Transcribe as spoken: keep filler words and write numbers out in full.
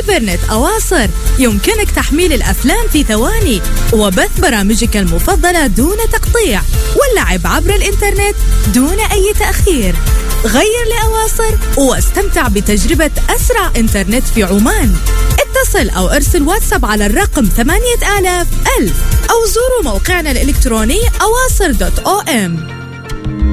فايبرنت أواصر يمكنك تحميل الأفلام في ثواني وبث برامجك المفضلة دون تقطيع واللعب عبر الإنترنت دون أي تأخير. غير لأواصر واستمتع بتجربة أسرع إنترنت في عمان. اتصل أو ارسل واتساب على الرقم ثمانية آلاف ألف أو زوروا موقعنا الإلكتروني أواصر دوت أو إم.